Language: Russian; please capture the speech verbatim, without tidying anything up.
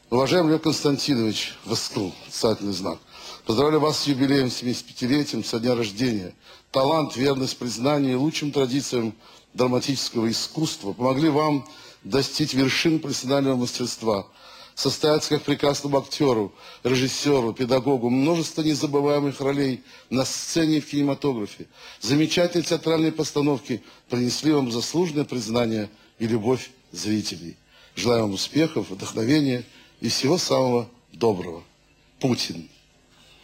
Уважаемый Лев Константинович, Воскл, царственный знак, поздравляю вас с юбилеем, семидесятипятилетием, со дня рождения. Талант, верность, признание и лучшим традициям драматического искусства помогли вам достичь вершин профессионального мастерства, состояться как прекрасному актеру, режиссеру, педагогу, множество незабываемых ролей на сцене и в кинематографе. Замечательные театральные постановки принесли вам заслуженное признание и любовь зрителей. Желаю вам успехов, вдохновения и всего самого доброго. Путин.